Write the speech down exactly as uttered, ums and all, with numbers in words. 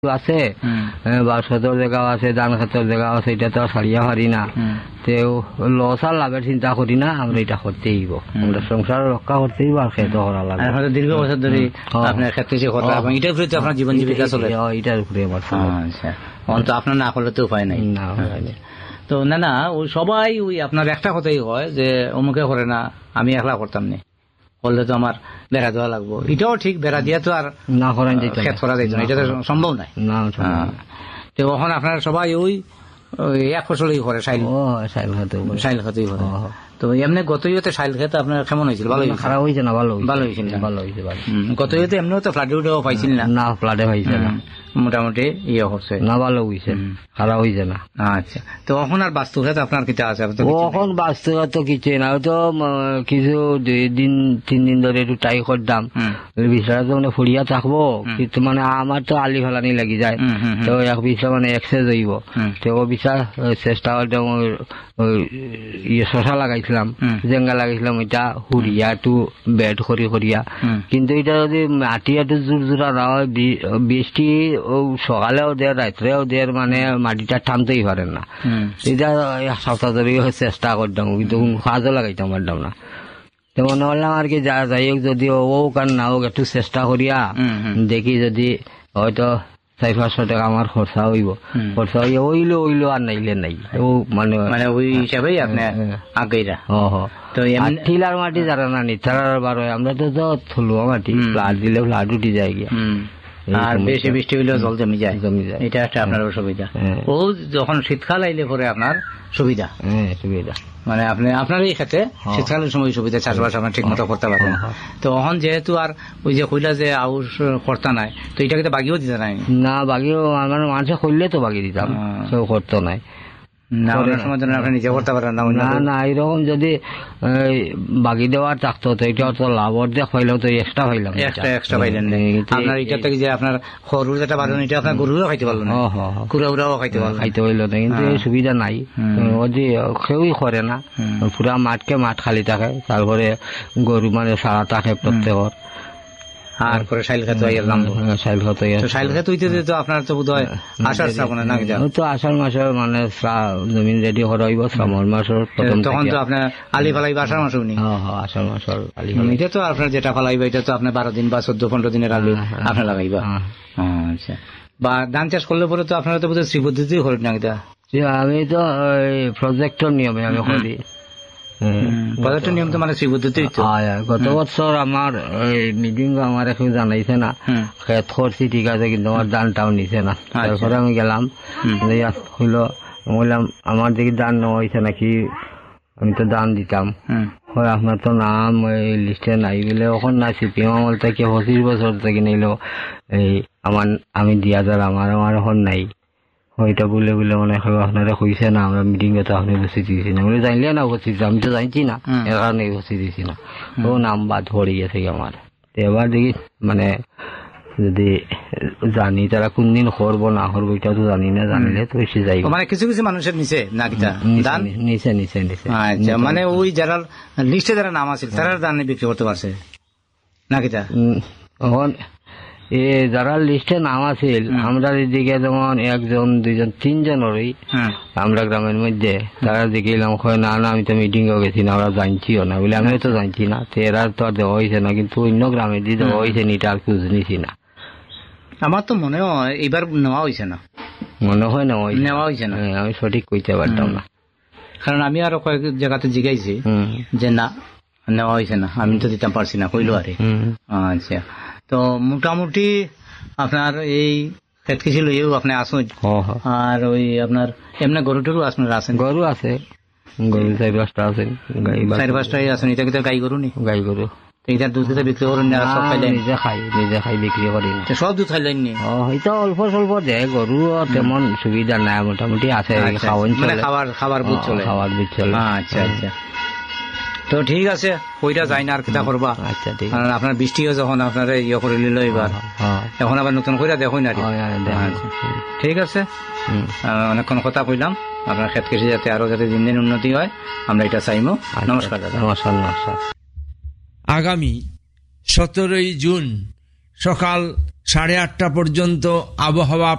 আছে বা সদর জায়গাও আছে, ধান খেতের জায়গাও আছে, এটা তো সারিয়া পারি না। লস আর লাভের চিন্তা করি না, আমরা এটা করতে হইব, আমরা সংসার রক্ষা করতে হইব আর খেতে করা লাগবে। দীর্ঘ বছর ধরে আপনার ক্ষেত্রে এটার উপরে আপনার জীবন জীবিকা চলে, এটার উপরে আমার তো আপনার না করলে তো উপায় নাই। তো না না ওই সবাই ওই আপনার একটা কথাই হয় যে অমুকে করে না, আমি একলা করতাম না, করলে তো আমার বেড়া দেওয়া লাগবো। এটাও ঠিক, বেড়া দিয়া তো আর না করা খেত করা যাইত না, এটা তো সম্ভব নাই। তো এখন আপনারা সবাই ওই এক ফসলই করে, সাইল সাইল খেতেই করে। তো এমনি গত ইয়েতে সাইল খেতে আপনার কেমন হয়েছিল? ভালো খারাপ হয়েছে না? ভালো ভালো হয়েছিল, ভালো হয়েছে। গত ইয়েতে এমনিও তো ফ্লাডে উঠেও পাইছিল না? না, ফ্লাডে পাইছে না, মোটামুটি ইয়ে হচ্ছে না, ভালো হয়েছে, খারাপ হয়েছে না। আচ্ছা, তো এখন আর বাস্তুঘাত আপনার কিটা আছে? এখন বাস্তুঘাত তো কিছু না, তো কিছু দুই দিন তিন দিন ধরে একটু টাই করতাম, বিছানা তো মানে ফুড়িয়া থাকবো, কিন্তু মানে আমার তো আলি ফেলানি লাগি যায়, তো এক বিছা মানে এক্সেস হইব, তো ও বিছা চেষ্টা করতাম, ইয়ে শশা লাগাইছিলাম, জেঙ্গা লাগাইছিলাম, এটা হুড়িয়া একটু বেড করি করিয়া, কিন্তু এটা যদি মাটি একটু জোর জোরা না হয়, বৃষ্টি সকালেও দেয় রাত্রেও দেয়, মানে মাটিটা টানতেই পারেন না। এটা এক সপ্তাহ ধরে চেষ্টা করতাম, কিন্তু কাজও লাগাইতাম পারতাম না। তো মনে করলাম আর কি যা যাই হোক, যদি ও কার না হোক একটু চেষ্টা করিয়া দেখি, যদি হয়তো চার পাঁচশো টাকা আমার খরচা হইব, খরচা হইয়া হইলো হইলো আর নাইলে নাই, ও মানে মানে ওই হিসাবেই আপনি আগেইরা। তো ঠিলার মাটি যারা না নিতার বার হয়, আমরা তো থলুয়া মাটি, ফ্লাড দিলে ফ্লাড উঠে যায় গিয়া, আর বেশি বৃষ্টি হইলেও জল জমি যায়, জমি যায়, এটা একটা আপনার সুবিধা। ও যখন শীতকাল আইলে পরে আপনার সুবিধা, সুবিধা মানে আপনি আপনার এই ক্ষেত্রে শীতকালের সময় সুবিধা, চাষবাস আপনার ঠিক মতো করতে পারবেন। তো এখন যেহেতু আর ওই যে কইলা যে আউশ করতে নাই, তো এটাকে তো বাগিও দিতে নাই? না, বাগিও আমার মানুষে করলে তো বাগিয়ে দিতাম, কেউ করতো নাই। না, নিজে করতে পারেন না? না না, এরকম যদি বাগি দেওয়ার থাকতো তো এটা তো লাভ অর্ধেক পাইলেও তো এক্সট্রা পাইলাম, এক্সট্রা এক্সট্রা পাইলেন আপনার এটা থেকে, যে আপনার খরুর যেটা বাড়েন এটা আপনার গরুও খাইতে পারলো না, কুড়া উড়াও খাইতে পারলো খাইতে পারলো না, কিন্তু এই সুবিধা নাই, যে কেউই করে না, পুরা মাঠকে মাঠ খালি থাকে, তারপরে গরু মানে সারা থাকে প্রত্যেকর, আর করে সাইল খাতে সাইল খাতে সাইল খাতে হইতে তো আপনার তো বোধ হয় আষাঢ় শ্রাবণে না? তো আষাঢ় মাসে মানে জমিন রেডি করা হইব, শ্রাবণ মাসের প্রথম, তখন তো আপনার আলি ফালাইব আষাঢ় মাসে উনি? আষাঢ় মাসের আলি, এটা তো আপনার যেটা ফালাইবা এটা তো আপনার বারো দিন বা চোদ্দ পনেরো দিনের আলু আপনার লাগাইবা। আচ্ছা, বা ধান চাষ করলে পরে তো আপনারা তো বোধ হয় শ্রী পদ্ধতি করেন না? এটা আমি তো প্রজেক্টর নিয়মে আমি করি, প্রজেক্টের নিয়ম তো মানে শ্রী পদ্ধতি। গত বছর আমার মিটিং আমার এখন জানাইছে না, খেত করছি ঠিক আছে, কিন্তু আমার দানটাও নিছে না, তারপরে আমি গেলাম, হইলো বললাম আমার দিকে দান নেওয়া হয়েছে নাকি, আমি তো দান দিতাম, আপনার তো নাম ওই লিস্টে নাই বলে, ওখান না সিপিএম আমল থেকে পঁচিশ বছর থেকে নিলো এই আমার, আমি দিয়া যার আমার আমার এখন নাই, ওইটা বলে বলে মনে হয় আপনারা কইছে না, আমরা মিটিং এ তো আপনি উপস্থিত দিয়েছি না, বলে জানলে না উপস্থিত, আমি তো জানছি না, এর কারণে উপস্থিত দিয়েছি না, ও নাম বাদ পড়ে গেছে আমার। এবার দেখি মানে যদি জানি তারা কোনদিন করবো না করবো এটা তো জানি না, জানিলে তো এসে যাই, মানে কিছু কিছু মানুষের নিচে না নিচে নিচে নিচে। আচ্ছা, মানে ওই যারা লিস্টে যারা নাম আছে তারা দান বিক্রি করতে পারছে না কিটা? এ যারা লিস্টে নাম আছিল, আমরা এদিকে যেমন একজন দুইজন তিনজনেরই আমরা গ্রামের মধ্যে, তারা দিকে এলাম না না আমি তো মিটিং এ গেছি না, ওরা জানছিও না বলে, আমিও তো জানছি না, তো এরা তো আর দেওয়া হয়েছে না, কিন্তু অন্য গ্রামে দিয়ে দেওয়া হয়েছে নিটা আর খোঁজ নিছি না। আমার তো মনে হয় এবার নেওয়া হয়েছে না, মনে হয় না নেওয়া হয়েছে না, আমি সঠিক কইতে পারতাম না, কারণ আমি আরো কয়েক জায়গাতে জিজ্ঞাসি যে না নেওয়া হয়েছে না, আমি তো দিতাম পারছি না কইলো আরে। আচ্ছা, তো মোটামুটি আপনার এই ক্ষেত কৃষি লইও আপনি আসুন, আর ওই আপনার এমনি গরু টরু আপনার আছেন? গরু আছে, গরু চার পাঁচটা আছে, চার পাঁচটাই আছেন। এটা কিন্তু গাই গরু নি? গাই গরু। এটার দুধ বিক্রি করেন না? সব খাইলেন? নিজে খাই, নিজে খাই বিক্রি করি। সব দুধ খাইলেন নি? এটা অল্প স্বল্প দেয়, গরু তেমন সুবিধা নাই, মোটামুটি আছে, খাবার খাবার বুঝ চলে, খাবার বুঝ চলে। আচ্ছা আচ্ছা, তো ঠিক আছে, ওইটা যাই না আর কিতা করবা। আচ্ছা ঠিক আছে, আপনার বৃষ্টিও যখন আপনারা ইয়ে করে নিল এবার, এখন আবার নতুন করে দেখুন আর ঠিক আছে। অনেকক্ষণ কথা কইলাম, আপনার ক্ষেত কৃষি যাতে আরো যাতে দিন দিন উন্নতি হয় আমরা এটা চাইবো। নমস্কার দাদা। নমস্কার। নমস্কার। আগামী সতেরোই জুন সকাল সাড়ে আটটা পর্যন্ত আবহাওয়া